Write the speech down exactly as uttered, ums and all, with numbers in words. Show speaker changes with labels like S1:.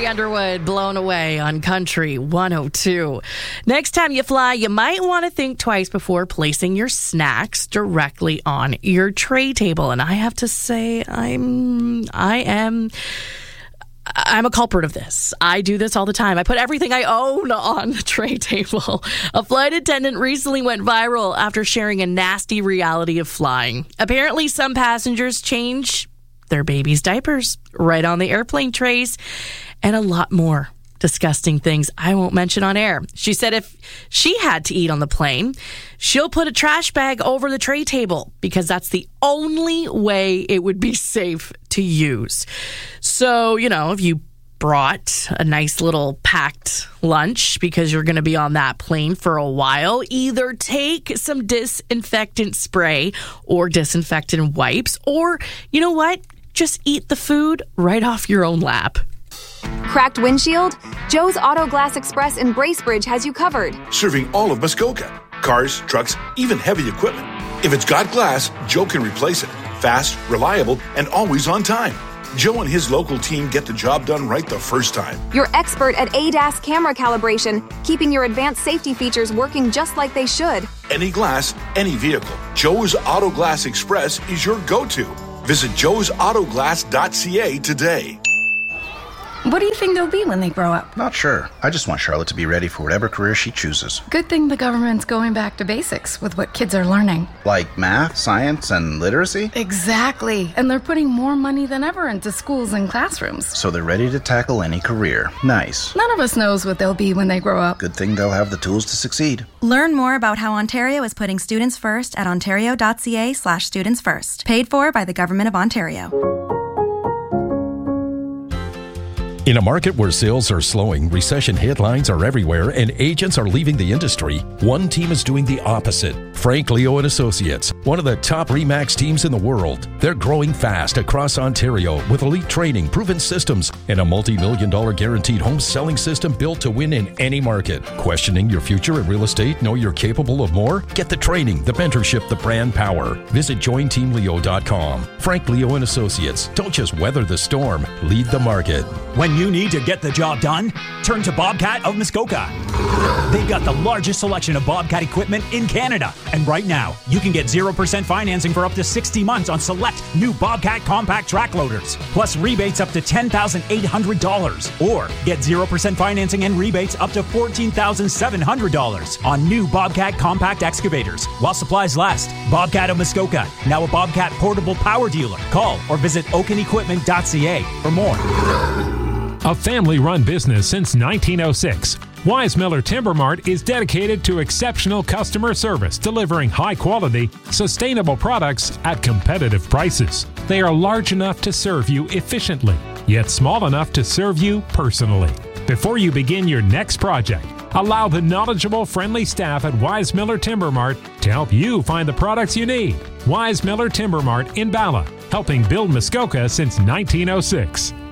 S1: Underwood, Blown Away on Country one oh two. Next time you fly, you might want to think twice before placing your snacks directly on your tray table. And I have to say, I'm, I am... I'm a culprit of this. I do this all the time. I put everything I own on the tray table. A flight attendant recently went viral after sharing a nasty reality of flying. Apparently, some passengers change their baby's diapers right on the airplane trays, and a lot more disgusting things I won't mention on air. She said if she had to eat on the plane, she'll put a trash bag over the tray table because that's the only way it would be safe to use. So, you know, if you brought a nice little packed lunch because you're going to be on that plane for a while, either take some disinfectant spray or disinfectant wipes, or, you know what? Just eat the food right off your own lap.
S2: Cracked windshield? Joe's Auto Glass Express in Bracebridge has you covered.
S3: Serving all of Muskoka. Cars, trucks, even heavy equipment. If it's got glass, Joe can replace it. Fast, reliable, and always on time. Joe and his local team get the job done right the first time.
S2: You're expert at A D A S camera calibration, keeping your advanced safety features working just like they should.
S3: Any glass, any vehicle. Joe's Auto Glass Express is your go-to. Visit joes auto glass dot c a today.
S4: What do you think they'll be when they grow up?
S5: Not sure. I just want Charlotte to be ready for whatever career she chooses.
S4: Good thing the government's going back to basics with what kids are learning.
S5: Like math, science, and literacy?
S4: Exactly. And they're putting more money than ever into schools and classrooms.
S5: So they're ready to tackle any career. Nice.
S4: None of us knows what they'll be when they grow up.
S5: Good thing they'll have the tools to succeed.
S6: Learn more about how Ontario is putting students first at ontario.ca slash students first. Paid for by the Government of Ontario.
S7: In a market where sales are slowing, recession headlines are everywhere, and agents are leaving the industry, one team is doing the opposite. Frank Leo and Associates, one of the top RE/MAX teams in the world. They're growing fast across Ontario with elite training, proven systems, and a multi-million dollar guaranteed home selling system built to win in any market. Questioning your future in real estate? Know you're capable of more? Get the training, the mentorship, the brand power. Visit join team leo dot com. Frank Leo and Associates. Don't just weather the storm, lead the market.
S8: When you need to get the job done, turn to Bobcat of Muskoka. They've got the largest selection of Bobcat equipment in Canada. And right now, you can get zero percent financing for up to sixty months on select new Bobcat compact track loaders, plus rebates up to ten thousand eight hundred dollars. Or get zero percent financing and rebates up to fourteen thousand seven hundred dollars on new Bobcat compact excavators while supplies last. Bobcat of Muskoka, now a Bobcat portable power dealer. Call or visit oaken equipment dot c a for more.
S9: A family-run business since nineteen oh six, Weismiller Timber Mart is dedicated to exceptional customer service, delivering high-quality, sustainable products at competitive prices. They are large enough to serve you efficiently, yet small enough to serve you personally. Before you begin your next project, allow the knowledgeable, friendly staff at Weismiller Timber Mart to help you find the products you need. Weismiller Timber Mart in Bala, helping build Muskoka since nineteen oh six.